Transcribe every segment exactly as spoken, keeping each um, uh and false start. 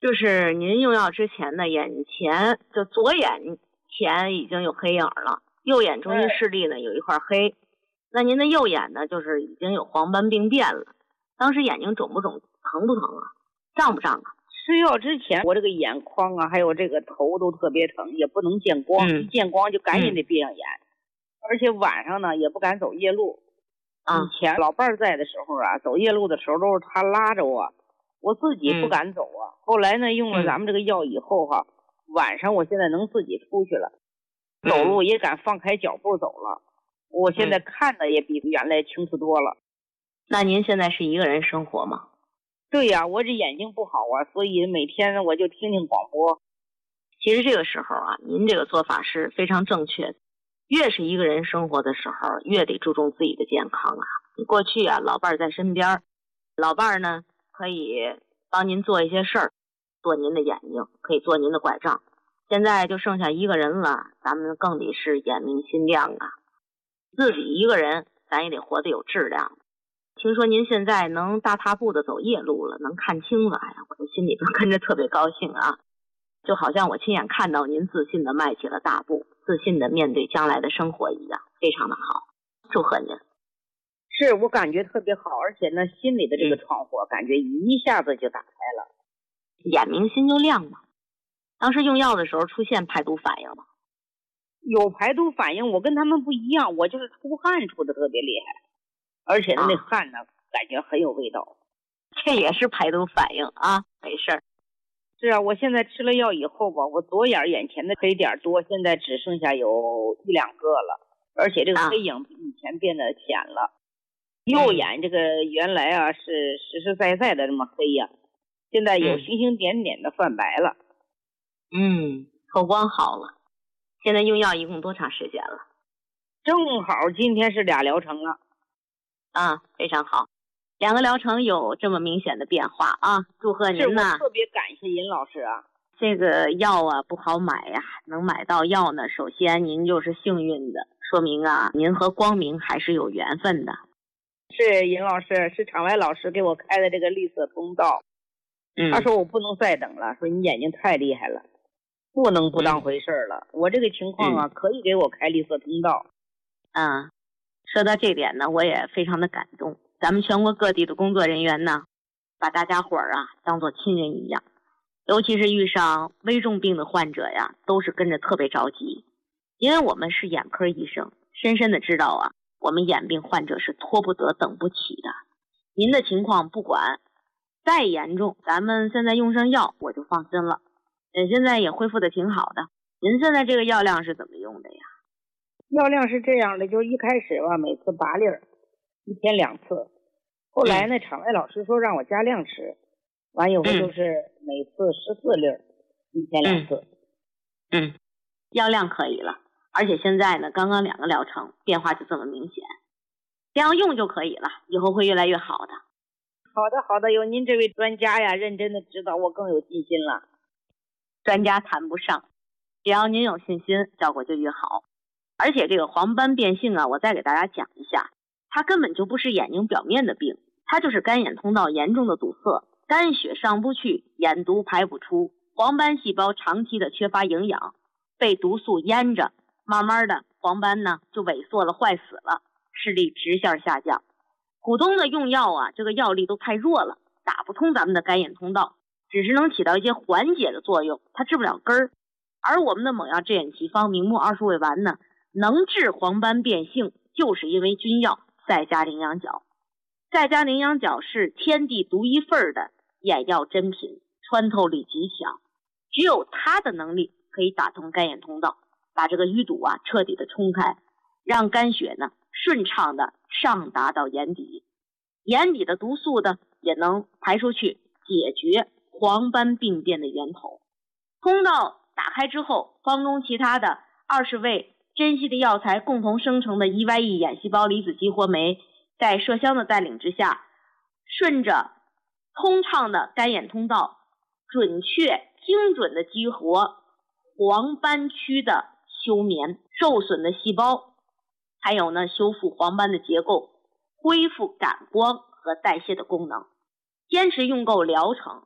就是您用药之前呢，眼前就左眼前已经有黑影了，右眼中心视力呢有一块黑，那您的右眼呢就是已经有黄斑病变了。当时眼睛肿不肿，疼不疼啊，胀不胀啊？ 吃药之前我这个眼眶啊还有这个头都特别疼，也不能见光， 嗯、 一见光就赶紧得闭上眼、嗯、而且晚上呢也不敢走夜路。 啊、 以前老伴儿在的时候啊，走夜路的时候都是他拉着我，我自己不敢走啊、嗯、后来呢用了咱们这个药以后哈、啊嗯、晚上我现在能自己出去了，走路也敢放开脚步走了、嗯、我现在看的也比原来清楚多了。 那您现在是一个人生活吗？ 对呀、啊，我这眼睛不好啊，所以每天我就听听广播。 其实这个时候啊，您这个做法是非常正确的。越是一个人生活的时候，越得注重自己的健康啊。你过去啊，老伴儿在身边，老伴儿呢可以帮您做一些事儿，做您的眼睛，可以做您的拐杖。现在就剩下一个人了，咱们更得是眼明心亮啊。自己一个人，咱也得活得有质量。听说您现在能大踏步的走夜路了，能看清了，哎呀，我这心里边跟着特别高兴啊，就好像我亲眼看到您自信的迈起了大步，自信的面对将来的生活一样，非常的好，祝贺您。 是我感觉特别好，而且呢，心里的这个窗户、嗯、感觉一下子就打开了， 眼明心就亮嘛。当时用药的时候出现排毒反应吗？ 有排毒反应，我跟他们不一样，我就是出汗出的特别厉害。而且那汗呢、啊，感觉很有味道， 这也是排毒反应啊，没事儿。 是啊，我现在吃了药以后吧，我左眼眼前的黑点多，现在只剩下有一两个了，而且这个黑影比以前变得浅了。啊、右眼这个原来啊是实实在在的这么黑呀、啊，现在有星星点点的泛白了。 嗯，透光好了。现在用药一共多长时间了？ 正好今天是俩疗程了。 啊，非常好，两个疗程有这么明显的变化啊！祝贺您呐！ 特别感谢尹老师啊！ 这个药啊不好买呀、啊，能买到药呢，首先您就是幸运的，说明啊您和光明还是有缘分的。 是尹老师，是场外老师给我开的这个绿色通道。嗯，他说我不能再等了，说你眼睛太厉害了，不能不当回事了。嗯、我这个情况啊、嗯，可以给我开绿色通道。 嗯。说到这点呢，我也非常的感动。咱们全国各地的工作人员呢，把大家伙儿啊当作亲人一样，尤其是遇上危重病的患者呀，都是跟着特别着急。因为我们是眼科医生，深深的知道啊，我们眼病患者是拖不得、等不起的。您的情况不管再严重，咱们现在用上药，我就放心了。嗯，现在也恢复的挺好的。您现在这个药量是怎么用的呀？ 药量是这样的，就是一开始吧，每次八粒儿，一天两次。后来呢，场外老师说让我加量吃，完以后就是每次十四粒儿，一天两次。 嗯，嗯，药量可以了，而且现在呢，刚刚两个疗程变化就这么明显，这样用就可以了，以后会越来越好的。 好的，好的，有您这位专家呀，认真的指导，我更有信心了。 专家谈不上，只要您有信心，效果就越好。而且这个黄斑变性啊，我再给大家讲一下，它根本就不是眼睛表面的病，它就是干眼通道严重的堵塞，肝血上不去，眼毒排不出，黄斑细胞长期的缺乏营养，被毒素淹着，慢慢的黄斑呢就萎缩了，坏死了，视力直线下降。普通的用药啊，这个药力都太弱了，打不通咱们的干眼通道，只是能起到一些缓解的作用，它治不了根儿。而我们的猛药治眼奇方明目二数味丸呢，能治黄斑变性，就是因为君药赛嘉羚羊角。赛嘉羚羊角是天地独一份的眼药珍品，穿透力极强，只有它的能力可以打通肝眼通道，把这个淤堵啊彻底的冲开，让肝血呢顺畅的上达到眼底，眼底的毒素呢也能排出去，解决黄斑病变的源头。通道打开之后，方中其他的二十味珍稀的药材共同生成的 E Y E 眼细胞离子激活酶，在麝香的带领之下，顺着通畅的肝眼通道，准确精准的激活黄斑区的休眠受损的细胞，还有呢修复黄斑的结构，恢复感光和代谢的功能。坚持用够疗程，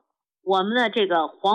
我们的这个黄